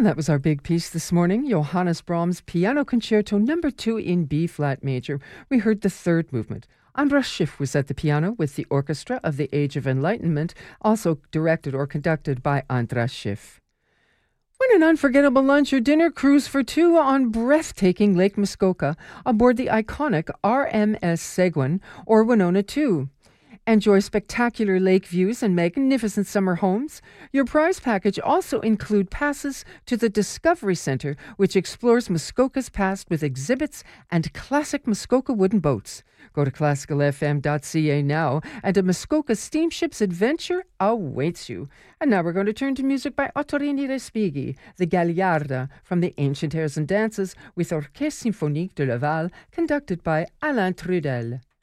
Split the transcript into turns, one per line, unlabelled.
And that was our big piece this morning, Johannes Brahms' Piano Concerto No. 2 in B-flat major. We heard the third movement. Andras Schiff was at the piano with the orchestra of the Age of Enlightenment, also directed or conducted by Andras Schiff. Win an unforgettable lunch or dinner cruise for two on breathtaking Lake Muskoka aboard the iconic RMS Seguin or Winona 2. Enjoy spectacular lake views and magnificent summer homes. Your prize package also include passes to the Discovery Center, which explores Muskoka's past with exhibits and classic Muskoka wooden boats. Go to classicalfm.ca now, and a Muskoka steamship's adventure awaits you. And now we're going to turn to music by Ottorino Respighi, the Gagliarda, from the Ancient Airs and Dances, with Orchestre Symphonique de Laval, conducted by Alain Trudel.